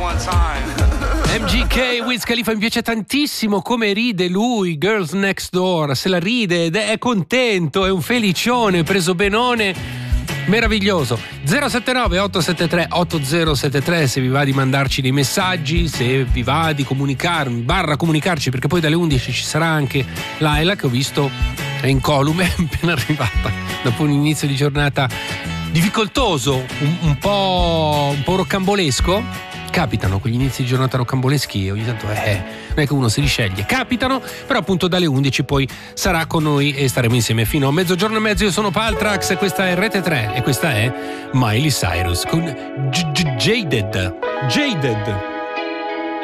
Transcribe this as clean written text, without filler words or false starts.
MGK, Wiz Khalifa, mi piace tantissimo come ride lui, Girls Next Door, se la ride ed è contento, è un felicione, preso benone, meraviglioso. 079 873 8073 se vi va di mandarci dei messaggi, se vi va di comunicarci, perché poi dalle 11 ci sarà anche Laila, che ho visto è incolume, appena arrivata dopo un inizio di giornata difficoltoso, un po' roccambolesco. Capitano quegli inizi di giornata roccamboleschi, ogni tanto non è che uno se li sceglie, capitano, però appunto dalle 11 poi sarà con noi e staremo insieme fino a mezzogiorno e mezzo. Io sono Paltrax e questa è Rete 3 e questa è Miley Cyrus con Jaded.